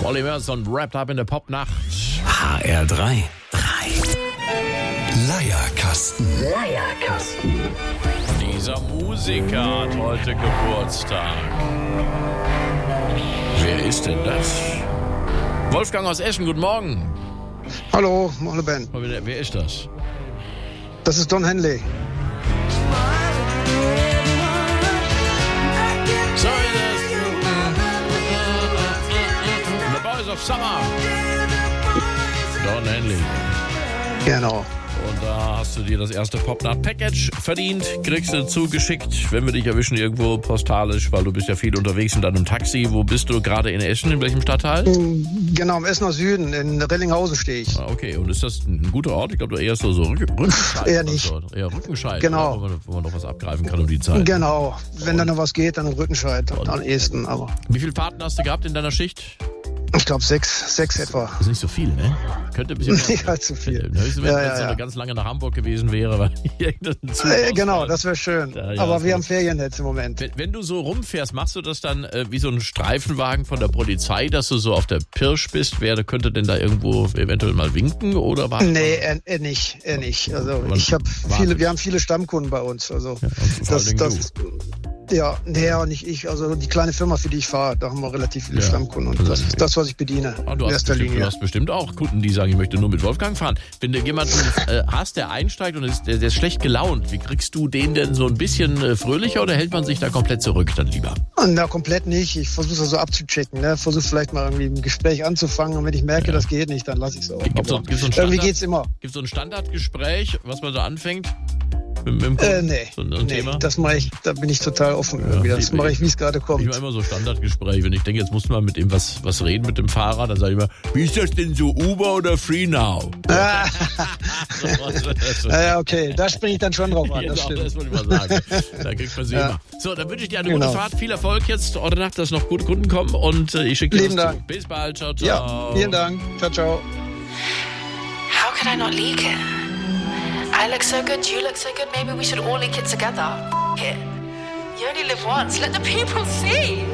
Molly Merson, wrapped up in der Popnacht. HR3. Leierkasten. Dieser Musiker hat heute Geburtstag. Wer ist denn das? Wolfgang aus Eschen, guten Morgen. Hallo, hallo Ben. Wer ist das? Das ist Don Henley. So ist es. The Boys of Summer. Don Henley. Genau. Und da hast du dir das erste Popnacht-Package verdient, kriegst du zugeschickt, wenn wir dich erwischen irgendwo postalisch, weil du bist ja viel unterwegs in deinem Taxi. Wo bist du gerade in Eschen? In welchem Stadtteil? Genau, im Essener Süden, in Rellinghausen stehe ich. Ah, okay, und ist das ein guter Ort? Ich glaube, du eher so Rückenscheid. Eher nicht. Eher Rückenscheid, Genau. Wo man noch was abgreifen kann um die Zeit. Genau, wenn da noch was geht, dann im Rüttenscheid am ehesten. Aber Wie viele Fahrten hast du gehabt in deiner Schicht? ich glaube sechs etwa. Das ist nicht so viel, ne? Könnte ein bisschen mehr. Ja, zu viel. Wenn es Ja. so ganz lange nach Hamburg gewesen wäre, weil irgendein Zug Genau, ausfällt. das wäre schön. Ja, Aber wir haben Ferien jetzt im Moment. Wenn du so rumfährst, machst du das dann wie so ein Streifenwagen von der Polizei, dass du so auf der Pirsch bist? Wer könnte denn da irgendwo eventuell mal winken? Oder war Nee, er nicht. Also wir haben viele Stammkunden bei uns. Also Ja, und vor allen Dingen nicht ich. Also die kleine Firma, für die ich fahre, da haben wir relativ viele Ja, Stammkunden. Und das ist das, was ich bediene. Du in erster du Linie. hast bestimmt auch Kunden, die sagen, ich möchte nur mit Wolfgang fahren. Wenn du jemanden hast, der einsteigt und der ist schlecht gelaunt, wie kriegst du den denn so ein bisschen fröhlicher oder hält man sich da komplett zurück dann lieber? Na, komplett nicht. Ich versuche das so abzuchecken. Ne? Versuche vielleicht mal irgendwie ein Gespräch anzufangen. Und wenn ich merke, das geht nicht, dann lasse ich es auch. Irgendwie geht's immer. Gibt es so ein Standardgespräch, was man da anfängt? Mit dem Nee, so ein Thema? das mache ich, da bin ich total offen irgendwie. Das mache ich, wie es gerade Ich kommt. mache immer so Standardgespräch. Wenn ich denke, jetzt muss man mit ihm was reden mit dem Fahrer, dann sage ich immer, wie ist das denn so, Uber oder Free Now? Ja, okay, da springe ich dann schon drauf an. Das Genau, das stimmt. wollte ich mal sagen. Da kriegt man sie immer. So, dann wünsche ich dir eine Genau. gute Fahrt, viel Erfolg jetzt heute Nacht, dass noch gute Kunden kommen und ich schicke dir Lieben was zu. Dank. Bis bald, ciao, ciao. Ja, vielen Dank. Ciao, ciao. How could I not leak it? I look so good, you look so good, maybe we should all leak it together. It. You only live once, let the people see.